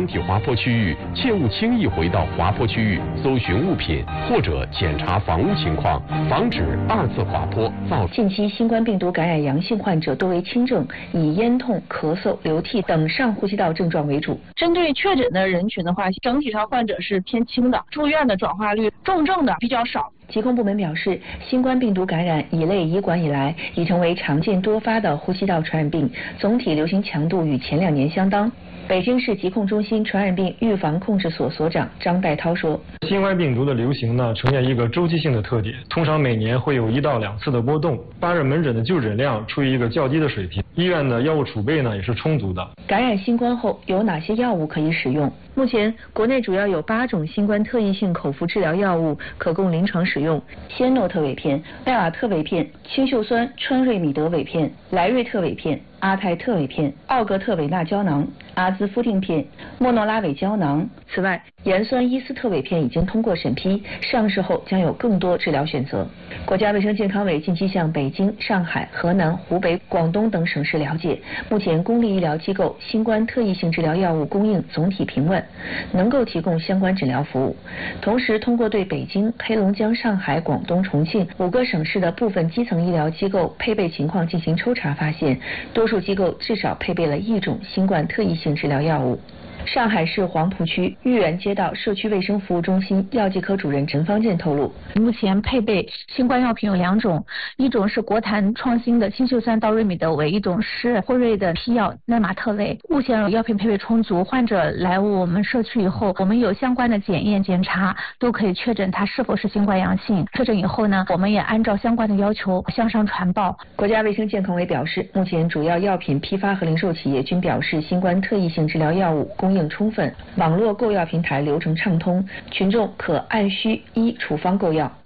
整体滑坡区域，切勿轻易回到滑坡区域搜寻物品或者检查房屋情况，防止二次滑坡造成。 近期新冠病毒感染阳性患者多为轻症，以咽痛、咳嗽、流涕等上呼吸道症状为主。 针对确诊的人群的话，整体上患者是偏轻的，住院的转化率重症的比较少。 疾控部门表示，新冠病毒感染乙类乙管以来，已成为常见多发的呼吸道传染病，总体流行强度与前2年相当。北京市疾控中心传染病预防控制所所长张代涛说：“ 新冠病毒的流行呢，呈现一个周期性的特点，通常每年会有1到2次的波动。发热门诊的就诊量处于一个较低的水平，医院的药物储备呢也是充足的。 感染新冠后有哪些药物可以使用？目前国内主要有8种新冠特异性口服治疗药物可供临床使用：仙诺特韦片、拜尔特韦片、氰溴酸川瑞米德韦片、莱瑞特韦片、阿泰特韦片、奥格特韦纳胶囊、阿兹夫定片、莫诺拉韦胶囊。此外，盐酸伊司特韦片已经通过审批，上市后将有更多治疗选择。国家卫生健康委近期向北京、上海、河南、湖北、广东等省市了解，目前公立医疗机构新冠特异性治疗药物供应总体平稳，能够提供相关诊疗服务。同时，通过对北京、黑龙江、上海、广东、重庆5个省市的部分基层医疗机构配备情况进行抽查，发现多数机构至少配备了1种新冠特异性治疗药物。上海市黄浦区豫园街道社区卫生服务中心药剂科主任陈方健透露， 目前配备新冠药品有2种，一种是国坛创新的氰溴酸道瑞米德韦，一种是辉瑞的批药奈玛特韦。目前药品配备充足，患者来我们社区以后，我们有相关的检验检查，都可以确诊他是否是新冠阳性。确诊以后呢，我们也按照相关的要求向上传报。 国家卫生健康委表示，目前主要药品批发和零售企业均表示新冠特异性治疗药物供应充分，网络购药平台流程畅通，群众可按需依处方购药。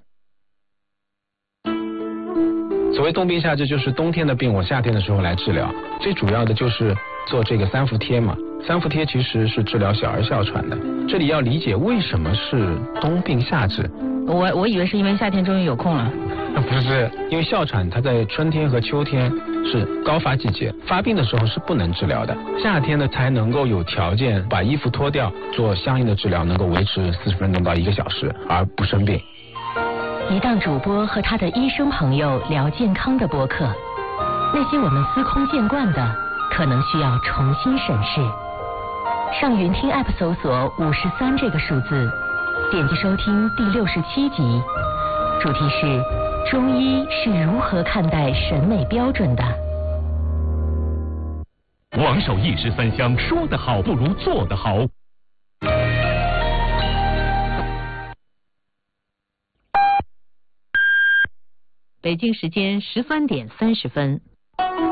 所谓冬病夏治，就是冬天的病我夏天的时候来治疗，最主要的就是做这个3伏贴嘛。3伏贴其实是治疗小儿哮喘的，这里要理解为什么是冬病夏治。 我以为是因为夏天终于有空了。 不是，因为哮喘它在春天和秋天是高发季节，发病的时候是不能治疗的，夏天呢才能够有条件把衣服脱掉，做相应的治疗，能够维持40分钟到1个小时而不生病。 一档主播和他的医生朋友聊健康的播客，那些我们司空见惯的，可能需要重新审视。上云听 App 搜索53这个数字，点击收听第67集，主题是中医是如何看待审美标准的。 王守义是3香，说得好不如做得好。 北京时间13点30分。